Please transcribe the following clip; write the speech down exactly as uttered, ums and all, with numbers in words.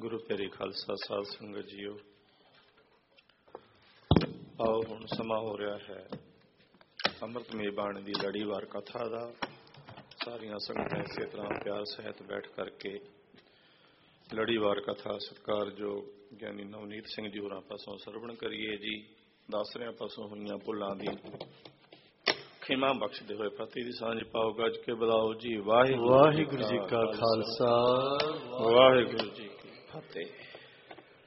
ਗੁਰੂ ਪਿਆਰੀ ਖਾਲਸਾ ਸਾਧ ਸੰਗਤ ਜੀਓ, ਆਓ ਹੁਣ ਸਮਾਂ ਹੋ ਰਿਹਾ ਹੈ ਅੰਮ੍ਰਿਤਮਈ ਬਾਣੀ ਦੀ ਲੜੀਵਾਰ ਕਥਾ ਦਾ। ਸਾਰੀਆਂ ਸੰਗਤਾਂ ਇਸੇ ਤਰ੍ਹਾਂ ਪਿਆਰ ਸਹਿਤ ਬੈਠ ਕਰਕੇ ਲੜੀਵਾਰ ਕਥਾ ਸਤਿਕਾਰਯੋਗ ਗਿਆਨੀ ਨਵਨੀਤ ਸਿੰਘ ਜੀ ਹੋਰਾਂ ਪਾਸੋਂ ਸਰਵਣ ਕਰੀਏ ਜੀ। ਦਾਸਰਿਆਂ ਪਾਸੋਂ ਹੋਈਆਂ ਭੁੱਲਾਂ ਦੀ ਖਿਮਾ ਬਖਸ਼ਦੇ ਹੋਏ ਫਤਿਹ ਦੀ ਸਾਂਝ ਪਾਓ। ਗੱਜ ਕੇ ਬੁਲਾਓ ਜੀ। ਵਾਹਿਗੁਰੂ ਵਾਹਿਗੁਰੂ ਜੀ ਕਾ ਖਾਲਸਾ, ਵਾਹਿਗੁਰੂ ਜੀ ਕੀ ਫਤਿਹ।